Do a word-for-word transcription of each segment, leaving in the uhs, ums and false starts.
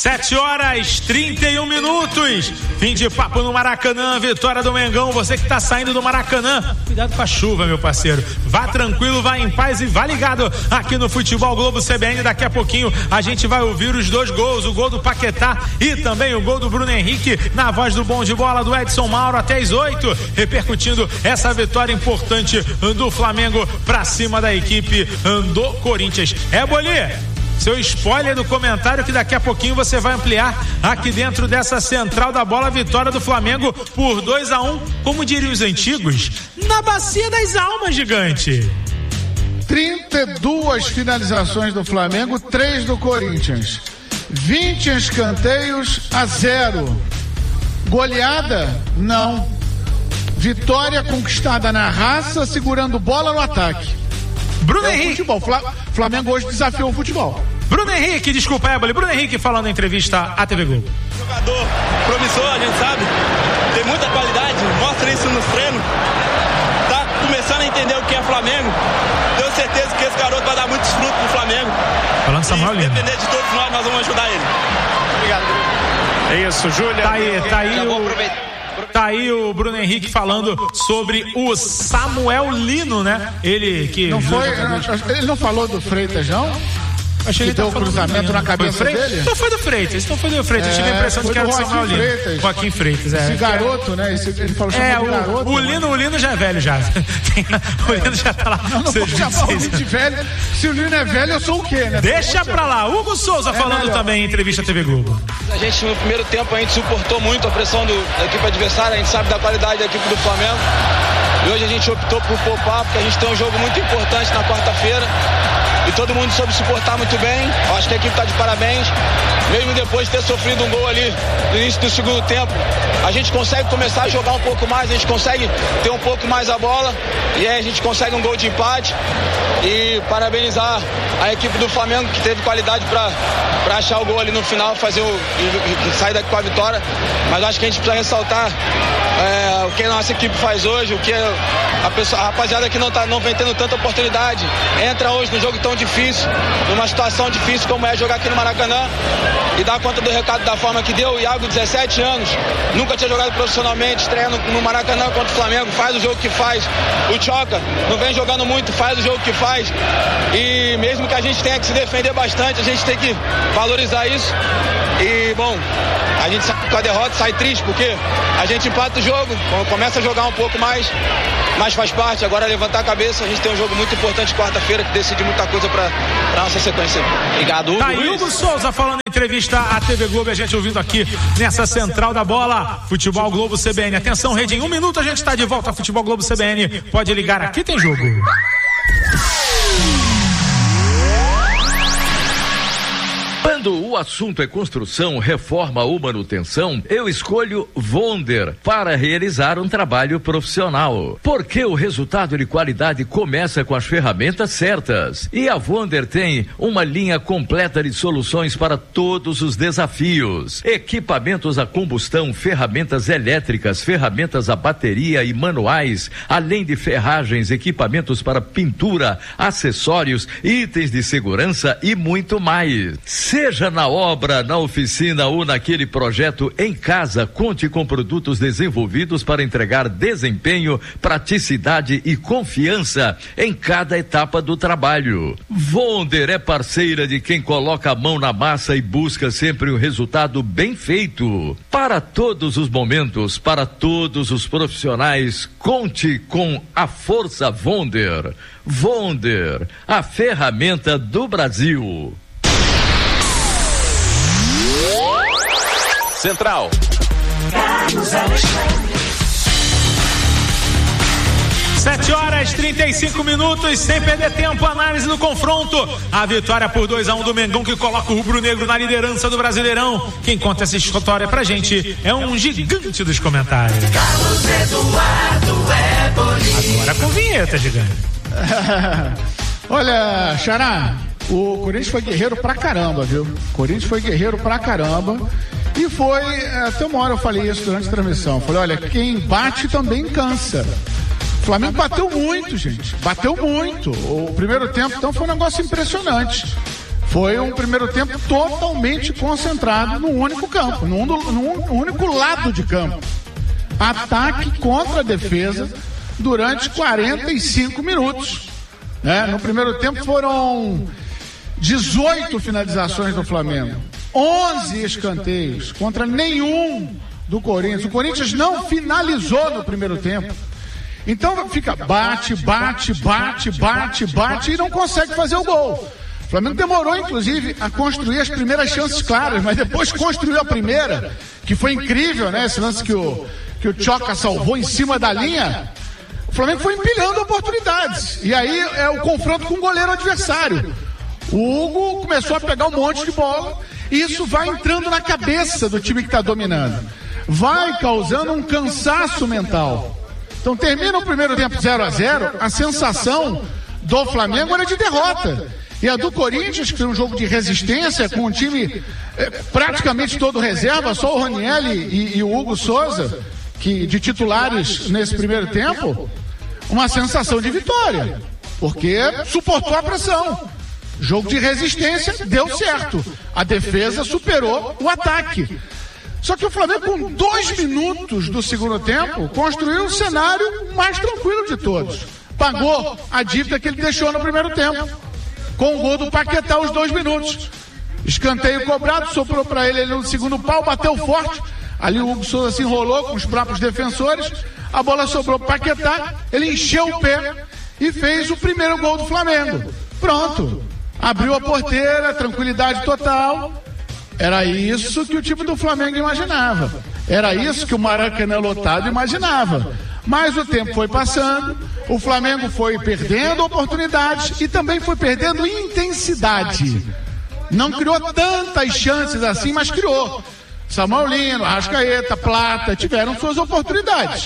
Sete horas, trinta e um minutos. Fim de papo no Maracanã, vitória do Mengão. Você que tá saindo do Maracanã, cuidado com a chuva, meu parceiro. Vá tranquilo, vá em paz e vá ligado aqui no Futebol Globo C B N. Daqui a pouquinho a gente vai ouvir os dois gols, o gol do Paquetá e também o gol do Bruno Henrique, na voz do bom de bola do Edson Mauro, até as oito, repercutindo essa vitória importante do Flamengo pra cima da equipe do Corinthians. É, Bolinha, seu spoiler do comentário que daqui a pouquinho você vai ampliar aqui dentro dessa central da bola. Vitória do Flamengo por dois a um, como diriam os antigos, na bacia das almas, gigante. trinta e duas finalizações do Flamengo, três do Corinthians, vinte escanteios a zero. Goleada? Não. Vitória conquistada na raça, segurando bola no ataque. Bruno é Henrique. Futebol. Flamengo hoje desafiou o futebol. Bruno Henrique, desculpa, Éboli. Bruno Henrique falando na entrevista à T V Globo. Jogador promissor, a gente sabe. Tem muita qualidade, mostra isso nos treinos. Tá começando a entender o que é Flamengo. Tenho certeza que esse garoto vai dar muitos frutos pro Flamengo. Falando Samuel Lino. Independente de todos nós, nós vamos ajudar ele. Obrigado, Bruno. É isso, Júlia. Tá aí, tá aí o... Tá aí o Bruno Henrique falando sobre o Samuel Lino, né? Ele que... Não foi, ele não falou do Freitas, não? Achei que deu o cruzamento na cabeça dele? Então foi do Freitas, então foi do Freitas. É, eu tive a impressão de que era do Samuel Lino. Freitas. Joaquim Freitas, é. Esse garoto, né? Esse, ele falou é, o, garoto. O Lino, o Lino já é velho já. O Lino já tá lá. Não, não pode chamar o Lino de velho. Se o Lino é velho, eu sou o quê, né? Deixa pra lá. Hugo Souza é falando melhor. Também em entrevista à T V Globo. A gente, no primeiro tempo, a gente suportou muito a pressão do, da equipe adversária. A gente sabe da qualidade da equipe do Flamengo. E hoje a gente optou por poupar, porque a gente tem um jogo muito importante na quarta-feira. E todo mundo soube suportar muito bem. Eu acho que a equipe está de parabéns. Mesmo depois de ter sofrido um gol ali no início do segundo tempo, a gente consegue começar a jogar um pouco mais, a gente consegue ter um pouco mais a bola e aí a gente consegue um gol de empate. E parabenizar a equipe do Flamengo, que teve qualidade para achar o gol ali no final, fazer o, e, e sair daqui com a vitória. Mas acho que a gente precisa ressaltar é, o que a nossa equipe faz hoje, o que a, pessoa, a rapaziada que não, tá, não vem tendo tanta oportunidade entra hoje no jogo tão difícil, numa situação difícil como é jogar aqui no Maracanã, e dá conta do recado da forma que deu. O Iago, dezessete anos, nunca tinha jogado profissionalmente, estreia no, no Maracanã contra o Flamengo, faz o jogo que faz. O Choca não vem jogando muito, faz o jogo que faz. E mesmo que a gente tenha que se defender bastante, a gente tem que valorizar isso. E bom, a gente sai com a derrota, sai triste, porque a gente empata o jogo, começa a jogar um pouco mais, mas faz parte. Agora levantar a cabeça, a gente tem um jogo muito importante quarta-feira que decide muita coisa pra, pra nossa sequência. Obrigado, Hugo. Tá aí Hugo Souza falando em entrevista à T V Globo, a gente ouvindo aqui nessa central da bola, Futebol Globo C B N. Atenção, rede, em um minuto a gente está de volta, Futebol Globo C B N. Pode ligar, aqui tem jogo. Quando o assunto é construção, reforma ou manutenção, eu escolho Vonder para realizar um trabalho profissional. Porque o resultado de qualidade começa com as ferramentas certas. E a Vonder tem uma linha completa de soluções para todos os desafios. Equipamentos a combustão, ferramentas elétricas, ferramentas a bateria e manuais, além de ferragens, equipamentos para pintura, acessórios, itens de segurança e muito mais. Seja na obra, na oficina ou naquele projeto em casa, conte com produtos desenvolvidos para entregar desempenho, praticidade e confiança em cada etapa do trabalho. Vonder é parceira de quem coloca a mão na massa e busca sempre um resultado bem feito. Para todos os momentos, para todos os profissionais, conte com a Força Vonder. Vonder, a ferramenta do Brasil. Central. Sete horas, trinta e cinco minutos, sem perder tempo, análise do confronto. A vitória por dois a um do Mengão, que coloca o rubro-negro na liderança do Brasileirão. Quem conta essa história pra gente é um gigante dos comentários. Carlos Eduardo Éboli. Agora com vinheta, gigante. Olha, Xará, o Corinthians foi guerreiro pra caramba, viu? O Corinthians foi guerreiro pra caramba. E foi, até uma hora eu falei isso durante a transmissão. Falei, olha, quem bate também cansa. O Flamengo bateu muito, gente. Bateu muito. O primeiro tempo, então, foi um negócio impressionante. Foi um primeiro tempo totalmente concentrado num único campo, num, num único lado de campo. Ataque contra defesa durante quarenta e cinco minutos. Né? No primeiro tempo foram dezoito finalizações do Flamengo, onze escanteios contra nenhum do Corinthians. O Corinthians não finalizou no primeiro tempo. Então fica bate, bate, bate, bate, bate e não consegue fazer o gol. O Flamengo demorou, inclusive, a construir as primeiras chances claras, mas depois construiu a primeira, que foi incrível, né? Esse lance que o, que o Tchoca salvou em cima da linha. O Flamengo foi empilhando oportunidades. E aí é o confronto com o goleiro adversário. O Hugo começou a pegar um monte de bola e isso vai entrando na cabeça do time que está dominando. Vai causando um cansaço mental. Então termina o primeiro tempo zero a zero, a sensação do Flamengo era de derrota. E a do Corinthians, que foi um jogo de resistência, com o time eh, praticamente todo reserva, só o Raniel e, e o Hugo Souza, que, de titulares nesse primeiro tempo, uma sensação de vitória, porque suportou a pressão. Jogo de resistência deu certo. A defesa superou o ataque. Só que o Flamengo, com dois minutos do segundo tempo, construiu o cenário mais tranquilo de todos. Pagou a dívida que ele deixou no primeiro tempo, com o gol do Paquetá aos dois minutos. Escanteio cobrado, soprou para ele, ele no segundo pau, bateu forte. Ali o Hugo Souza se enrolou com os próprios defensores. A bola sobrou para Paquetá, ele encheu o pé e fez o primeiro gol do Flamengo. Pronto. Abriu a porteira, tranquilidade total. Era isso que o time do Flamengo imaginava. Era isso que o Maracanã lotado imaginava. Mas o tempo foi passando, o Flamengo foi perdendo oportunidades e também foi perdendo intensidade. Não criou tantas chances assim, mas criou. Samuel Lino, Arrascaeta, Plata tiveram suas oportunidades.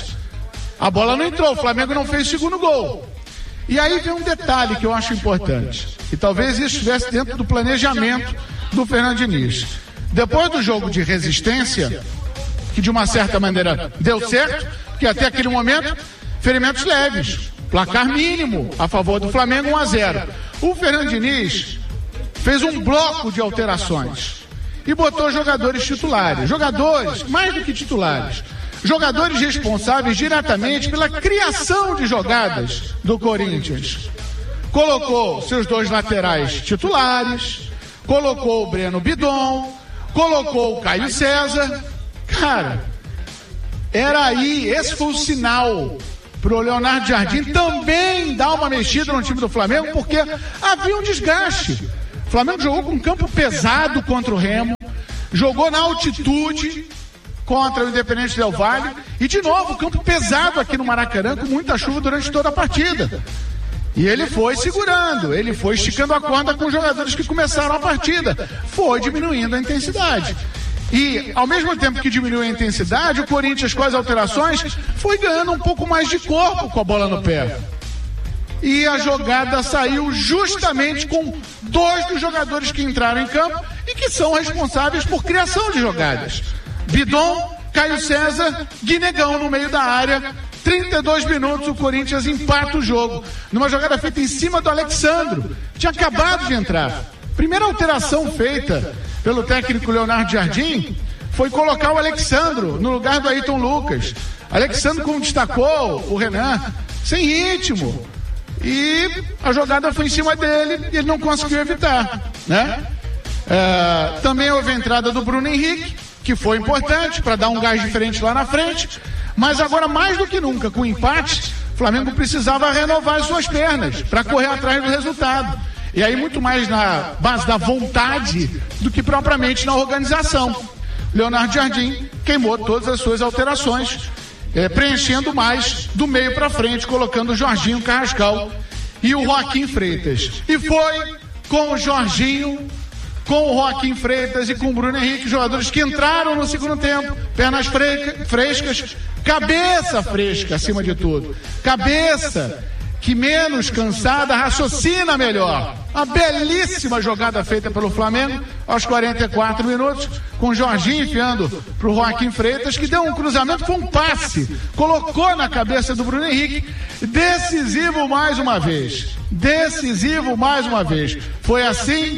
A bola não entrou, o Flamengo não fez o segundo gol. E aí vem um detalhe que eu acho importante, e talvez isso estivesse dentro do planejamento do Fernando Diniz. Depois do jogo de resistência, que de uma certa maneira deu certo, porque até aquele momento, ferimentos leves, placar mínimo a favor do Flamengo, um a zero. O Fernando Diniz fez um bloco de alterações e botou jogadores titulares, jogadores mais do que titulares, jogadores responsáveis diretamente pela criação de jogadas do Corinthians. Colocou seus dois laterais titulares, colocou o Breno Bidon, colocou o Caio César. Cara, era aí, esse foi o sinal pro Leonardo Jardim também dar uma mexida no time do Flamengo, porque havia um desgaste. O Flamengo jogou com um campo pesado contra o Remo, jogou na altitude contra o Independente Del Valle e de novo campo pesado aqui no Maracanã com muita chuva durante toda a partida. E ele foi segurando, ele foi esticando a corda com os jogadores que começaram a partida, foi diminuindo a intensidade. E ao mesmo tempo que diminuiu a intensidade, o Corinthians, com as alterações, foi ganhando um pouco mais de corpo com a bola no pé. E a jogada saiu justamente com dois dos jogadores que entraram em campo e que são responsáveis por criação de jogadas. Bidon, Caio César, Guinegão no meio da área. trinta e dois minutos, o Corinthians empata o jogo numa jogada feita em cima do Alexandro, tinha acabado de entrar. Primeira alteração feita pelo técnico Leonardo Jardim foi colocar o Alexandro no lugar do Ayrton Lucas. Alexandro, como destacou o Renan, sem ritmo, e a jogada foi em cima dele e ele não conseguiu evitar, né? É, também houve a entrada do Bruno Henrique, que foi importante para dar um gás diferente lá na frente. Mas agora, mais do que nunca, com o empate, o Flamengo precisava renovar as suas pernas para correr atrás do resultado. E aí muito mais na base da vontade do que propriamente na organização. Leonardo Jardim queimou todas as suas alterações, é, preenchendo mais do meio para frente, colocando o Jorginho Carrascal e o Joaquim Freitas. E foi com o Jorginho, com o Joaquim Freitas e com o Bruno Henrique, jogadores que entraram no segundo tempo, pernas frescas, cabeça fresca acima de tudo, cabeça que menos cansada raciocina melhor. A belíssima jogada feita pelo Flamengo aos quarenta e quatro minutos, com o Jorginho enfiando para o Joaquim Freitas, que deu um cruzamento, foi um passe, colocou na cabeça do Bruno Henrique, decisivo mais uma vez, decisivo mais uma vez. Foi assim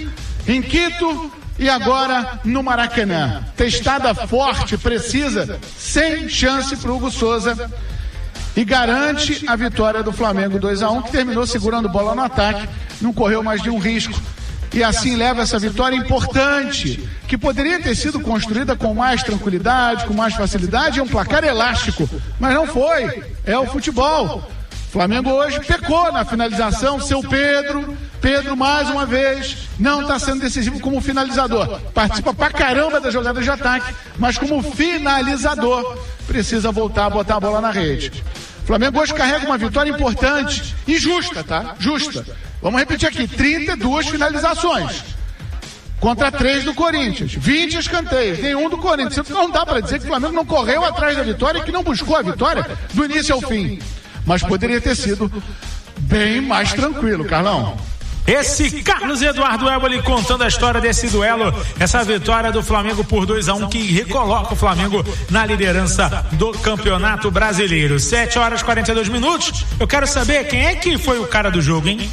em Quito e agora no Maracanã. Testada forte, precisa, sem chance para o Hugo Souza. E garante a vitória do Flamengo dois a um, que terminou segurando bola no ataque, não correu mais de um risco. E assim leva essa vitória importante, que poderia ter sido construída com mais tranquilidade, com mais facilidade, é um placar elástico, mas não foi, é o futebol. O Flamengo hoje pecou na finalização, seu Pedro, Pedro mais uma vez, não está sendo decisivo como finalizador, participa pra caramba das jogadas de ataque, mas como finalizador, precisa voltar a botar a bola na rede. O Flamengo hoje carrega uma vitória importante e justa, tá? Justa. Vamos repetir aqui, trinta e duas finalizações contra três do Corinthians, vinte escanteios, nenhum do Corinthians. Não dá para dizer que o Flamengo não correu atrás da vitória e que não buscou a vitória do início ao fim, mas poderia ter sido bem mais tranquilo, Carlão. Esse Carlos Eduardo Éboli contando a história desse duelo, essa vitória do Flamengo por dois a um que recoloca o Flamengo na liderança do Campeonato Brasileiro. sete horas e quarenta e dois minutos. Eu quero saber quem é que foi o cara do jogo, hein?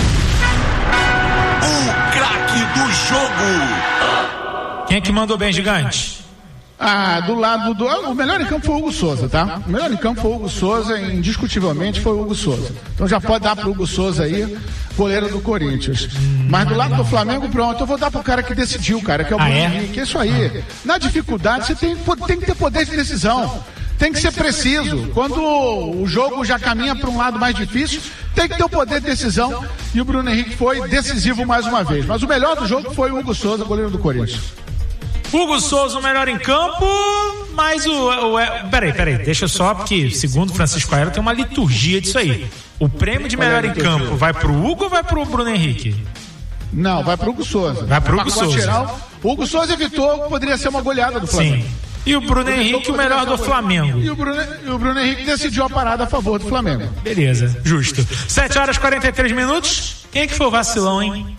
O craque do jogo. Quem é que mandou bem, gigante? Ah, do lado do... O melhor em campo foi o Hugo Souza, tá? O melhor em campo foi o Hugo Souza, indiscutivelmente foi o Hugo Souza. Então já pode dar pro Hugo Souza aí, goleiro do Corinthians. Mas do lado do Flamengo, pronto, eu vou dar pro cara que decidiu, cara, que é o Bruno Henrique. Isso aí. Na dificuldade, você tem, tem que ter poder de decisão. Tem que ser preciso. Quando o jogo já caminha para um lado mais difícil, tem que ter o poder de decisão. E o Bruno Henrique foi decisivo mais uma vez. Mas o melhor do jogo foi o Hugo Souza, goleiro do Corinthians. Hugo Souza o melhor em campo, mas o, o, o peraí, peraí, deixa só, porque segundo Francisco Aero tem uma liturgia disso aí. O prêmio de melhor em campo vai pro Hugo ou vai pro Bruno Henrique? Não, vai pro Hugo Souza. Vai pro Hugo Souza. Geral, o Hugo Souza evitou que poderia ser uma goleada do Flamengo. Sim. E o Bruno Henrique o melhor do Flamengo. E o Bruno, e o Bruno Henrique decidiu a parada a favor do Flamengo. Beleza, justo. sete horas e quarenta e três minutos. Quem é que foi o vacilão, hein?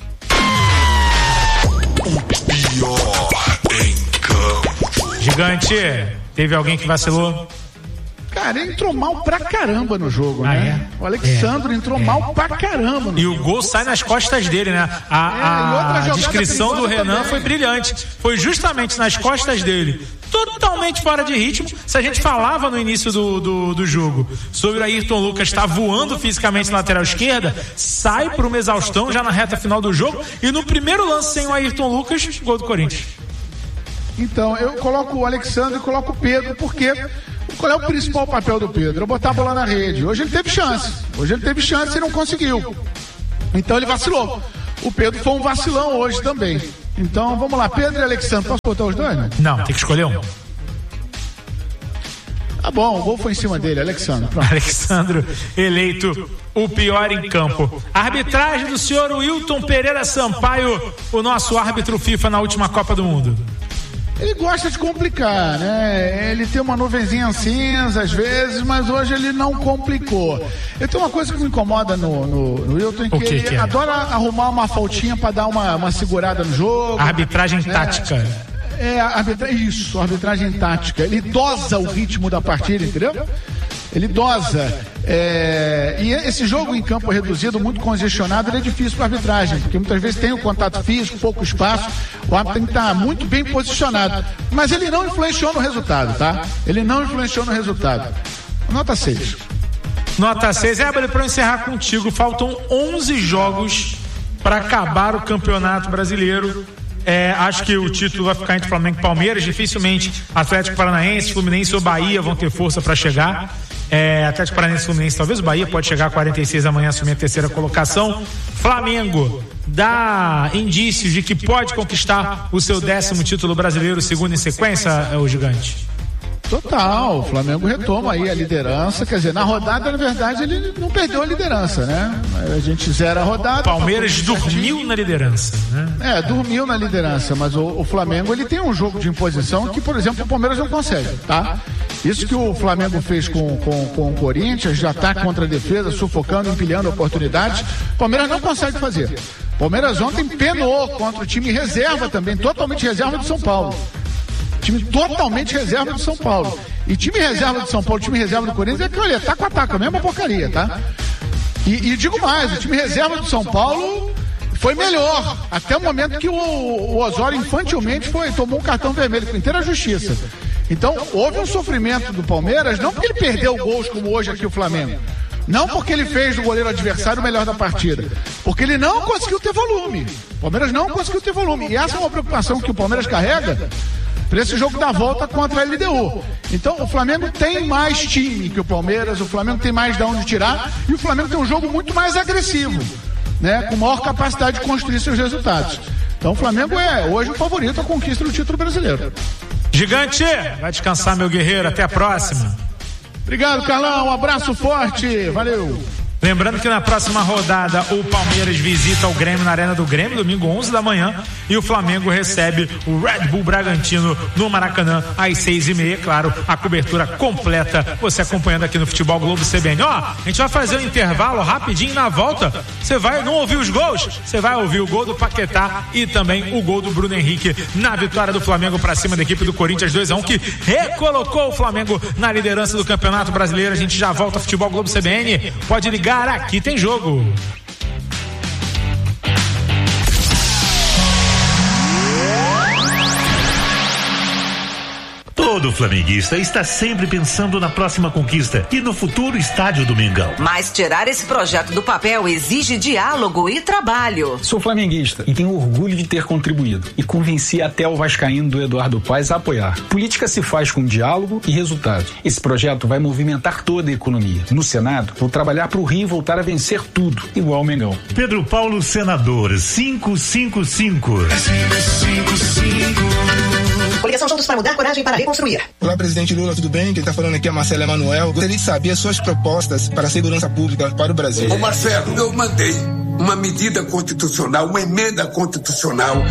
Pior em campo. Gigante, teve alguém que vacilou? Cara, ele entrou mal pra caramba no jogo, ah, né? É? O Alexandre é. entrou é. mal pra caramba no E jogo. o gol sai nas costas dele, né? A, é, a descrição do Renan também foi brilhante. Foi justamente nas costas dele. Totalmente fora de ritmo. Se a gente falava no início do, do, do jogo sobre o Ayrton Lucas estar voando fisicamente na lateral esquerda, sai por uma exaustão já na reta final do jogo. E no primeiro lance sem o Ayrton Lucas, gol do Corinthians. Então, eu coloco o Alexandre e coloco o Pedro, porque qual é o principal papel do Pedro? É botar a bola na rede. Hoje ele teve chance. Hoje ele teve chance e não conseguiu. Então ele vacilou. O Pedro foi um vacilão hoje também. Então vamos lá, Pedro e Alexandre. Posso botar os dois, né? Não, tem que escolher um. Tá bom, o gol foi em cima dele, Alexandre. Pronto. Alexandre eleito o pior em campo. Arbitragem do senhor Wilton Pereira Sampaio, o nosso árbitro FIFA na última Copa do Mundo. Ele gosta de complicar, né? Ele tem uma nuvenzinha cinza às vezes, mas hoje ele não complicou. Eu tenho uma coisa que me incomoda no, no, no Wilton, que, que ele que é? adora arrumar uma faltinha pra dar uma, uma segurada no jogo. Arbitragem né? tática. É, arbitra... isso, arbitragem tática. Ele dosa o ritmo da partida, entendeu? Ele dosa. É... E esse jogo em campo reduzido, muito congestionado, ele é difícil para a arbitragem, porque muitas vezes tem o contato físico, pouco espaço, o árbitro tem que estar muito bem posicionado. Mas ele não influenciou no resultado, tá? Ele não influenciou no resultado. Nota seis. Nota seis. É, para eu encerrar contigo, faltam onze jogos para acabar o Campeonato Brasileiro. É, acho que o título vai ficar entre Flamengo e Palmeiras. Dificilmente Atlético Paranaense, Fluminense ou Bahia vão ter força para chegar. É, Atlético Paranaense e Fluminense, talvez o Bahia pode chegar a quarenta e seis amanhã, assumir a terceira colocação. Flamengo dá indícios de que pode conquistar o seu décimo título brasileiro, segundo em sequência, é o gigante. Total, o Flamengo retoma aí a liderança, quer dizer, na rodada, na verdade, ele não perdeu a liderança, né? A gente zera a rodada. Palmeiras dormiu na liderança, né? É, dormiu na liderança, mas o, o Flamengo, ele tem um jogo de imposição que, por exemplo, o Palmeiras não consegue, tá? Isso que o Flamengo fez com, com, com o Corinthians, de ataque contra a defesa, sufocando, empilhando oportunidades, o Palmeiras não consegue fazer. O Palmeiras ontem penou contra o time reserva também, totalmente reserva do São Paulo. Time totalmente reserva do São Paulo. E time reserva do São Paulo, time reserva do Corinthians, é que, olha, taco a taco, a mesma porcaria, tá? E, e digo mais, o time reserva do São Paulo foi melhor, até o momento que o, o Osório infantilmente foi, tomou um cartão vermelho com inteira justiça. Então, houve um sofrimento do Palmeiras, não porque ele perdeu gols como hoje aqui o Flamengo, não porque ele fez do goleiro adversário o melhor da partida, porque ele não conseguiu ter volume. O Palmeiras não conseguiu ter volume, e essa é uma preocupação que o Palmeiras carrega para esse jogo da volta contra a L D U. Então, o Flamengo tem mais time que o Palmeiras, o Flamengo tem mais de onde tirar, e o Flamengo tem um jogo muito mais agressivo, né, com maior capacidade de construir seus resultados. Então, o Flamengo é hoje o favorito à conquista do título brasileiro. Gigante, vai descansar, meu guerreiro, até a próxima. Obrigado, Carlão, um abraço forte, valeu. Lembrando que na próxima rodada o Palmeiras visita o Grêmio na Arena do Grêmio, domingo onze da manhã, e o Flamengo recebe o Red Bull Bragantino no Maracanã às seis e meia, claro, a cobertura completa, você acompanhando aqui no Futebol Globo C B N. Ó, a gente vai fazer um intervalo rapidinho, na volta você vai não ouvir os gols, você vai ouvir o gol do Paquetá e também o gol do Bruno Henrique na vitória do Flamengo para cima da equipe do Corinthians dois a um, que recolocou o Flamengo na liderança do Campeonato Brasileiro. A gente já volta ao Futebol Globo C B N, pode ligar, aqui tem jogo. Todo flamenguista está sempre pensando na próxima conquista e no futuro estádio do Mengão. Mas tirar esse projeto do papel exige diálogo e trabalho. Sou flamenguista e tenho orgulho de ter contribuído e convenci até o vascaíno do Eduardo Paes a apoiar. Política se faz com diálogo e resultado. Esse projeto vai movimentar toda a economia. No Senado, vou trabalhar para o Rio voltar a vencer tudo, igual o Mengão. Pedro Paulo, senador, quinhentos e cinquenta e cinco. Coligação Juntos para Mudar, Coragem para Reconstruir. Olá, presidente Lula, tudo bem? Quem está falando aqui é Marcelo Emanuel. Gostaria de saber as suas propostas para a segurança pública para o Brasil. Ô Marcelo, eu mandei uma medida constitucional, uma emenda constitucional